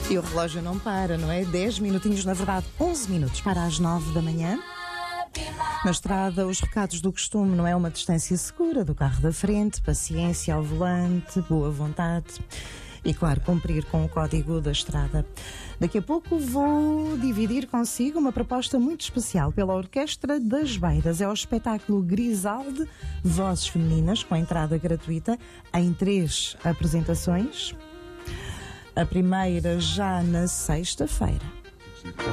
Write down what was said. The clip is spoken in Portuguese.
E o relógio não para, não é? 10 minutinhos, na verdade 11 minutos para as 9 da manhã. Na estrada, os recados do costume, não é? Uma distância segura do carro da frente, paciência ao volante, boa vontade e, claro, cumprir com o código da estrada. Daqui a pouco vou dividir consigo uma proposta muito especial pela Orquestra das Beiras. É o espetáculo Grisalde, Vozes Femininas, com entrada gratuita em 3 apresentações. A primeira já na sexta-feira.